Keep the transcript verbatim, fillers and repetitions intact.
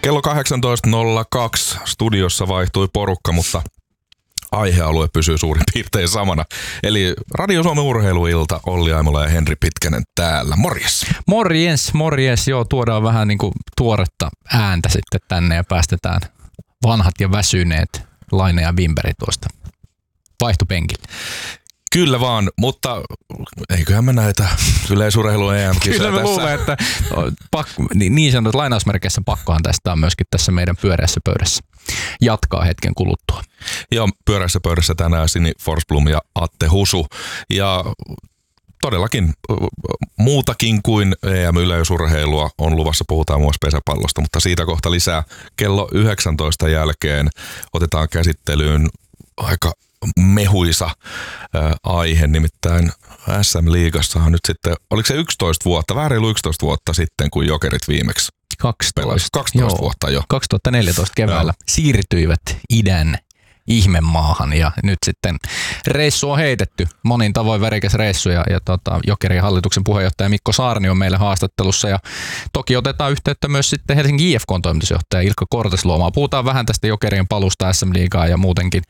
Kello kahdeksantoista nolla kaksi studiossa vaihtui porukka, mutta aihealue pysyy suurin piirtein samana. Eli Radio Suomen urheiluilta, Olli Aimola ja Henri Pitkänen täällä. Morjes! Morjens, morjes. Joo, tuodaan vähän niin kuin tuoretta ääntä sitten tänne ja päästetään vanhat ja väsyneet Laine ja Wimberi tuosta vaihtopenkille. Kyllä vaan, mutta eiköhän me näitä yleisurheilu E M-kisoja Kyllä mä tässä. luulen, että pakko, niin sanotut lainausmerkeissä pakkohan tästä on myöskin tässä meidän pyöreässä pöydässä jatkaa hetken kuluttua. Joo, pyörässä pöydässä tänään Sini Forsblom ja Atte Husu. Ja todellakin muutakin kuin E M-yleisurheilua on luvassa, puhutaan muun muassa pesäpallosta, mutta siitä kohta lisää kello yhdeksäntoista jälkeen otetaan käsittelyyn aika mehuisa ää, aihe, nimittäin S M-liigassa on nyt sitten, oliko se yksitoista vuotta, vähän reilu yksitoista vuotta sitten, kun Jokerit viimeksi pelasi. kaksitoista vuotta jo. kaksituhattaneljätoista keväällä Joo. siirtyivät idän ihmemaahan ja nyt sitten reissu on heitetty. Monin tavoin värikäs reissu ja, ja tota, Jokerien hallituksen puheenjohtaja Mikko Saarni on meillä haastattelussa ja toki otetaan yhteyttä myös sitten Helsingin I F K:n toimitusjohtaja Ilkka Kortesluomaa. Puhutaan vähän tästä Jokerien palusta S M-liigaan ja muutenkin